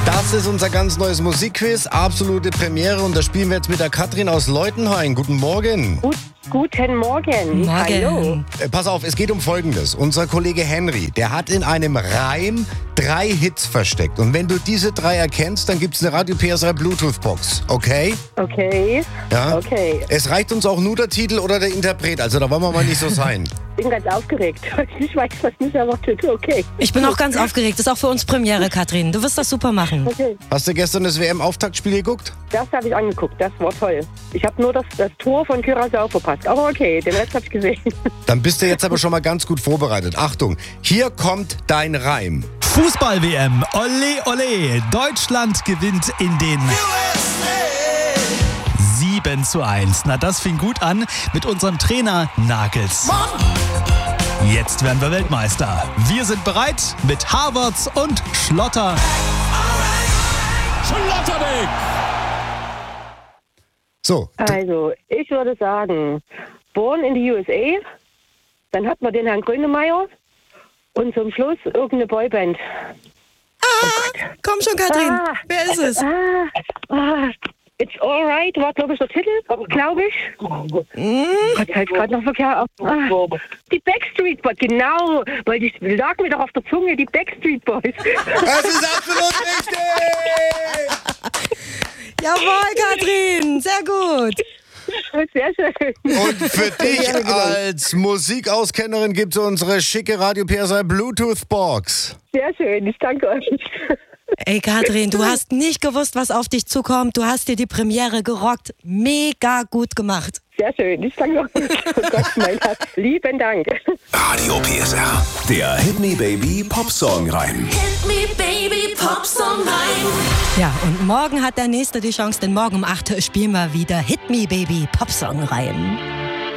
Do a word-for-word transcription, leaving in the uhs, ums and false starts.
Das ist unser ganz neues Musikquiz, absolute Premiere und das spielen wir jetzt mit der Katrin aus Leutenhain. Guten Morgen. Gut, guten Morgen. Morgen. Hallo. Äh, pass auf, es geht um Folgendes. Unser Kollege Henry, der hat in einem Reim drei Hits versteckt. Und wenn du diese drei erkennst, dann gibt es eine Radio P S R Bluetooth-Box, okay? Okay. Ja? Okay. Es reicht uns auch nur der Titel oder der Interpret, also da wollen wir mal nicht so sein. Ich bin ganz aufgeregt, weil ich nicht weiß, was mich erwartet. Okay. Ich bin auch ganz aufgeregt. Das ist auch für uns Premiere, Katrin. Du wirst das super machen. Okay. Hast du gestern das W M-Auftaktspiel geguckt? Das habe ich angeguckt. Das war toll. Ich habe nur das, das Tor von Curaçao verpasst. Aber okay, den Rest habe ich gesehen. Dann bist du jetzt aber schon mal ganz gut vorbereitet. Achtung, hier kommt dein Reim. Fußball-W M, ole ole, Deutschland gewinnt in den sieben zu eins. Na, das fing gut an mit unserem Trainer Nagels. Jetzt werden wir Weltmeister. Wir sind bereit mit Havertz und Schlotter. Schlotterbeck! So, Also, ich würde sagen, Born in the U S A. Dann hat man den Herrn Grönemeyer. Und zum Schluss irgendeine Boyband. Komm schon, Katrin. Ah. Wer ist es? Ah, ah, It's Alright war, glaube ich, der Titel, glaube ich. Mm. Gott, halt gerade noch Verkehr auf. Ah, die Backstreet Boys, genau, weil die lag mir doch auf der Zunge, die Backstreet Boys. das ist absolut richtig! Jawohl, Katrin. Sehr gut. Sehr schön. Und für dich Ja, genau. als Musikauskennerin gibt es unsere schicke Radio P S R Bluetooth-Box. Sehr schön, ich danke euch. Ey, Katrin, du hast nicht gewusst, was auf dich zukommt. Du hast dir die Premiere gerockt. Mega gut gemacht. Sehr schön, ich danke euch. Oh Gott, mein Herz. Lieben Dank. Radio P S R. Der Hit Me Baby Popsong Reim. Hit me, baby, Popsong rein. Ja, und morgen hat der Nächste die Chance, denn morgen um acht spielen wir wieder Hit Me Baby Popsong Reim.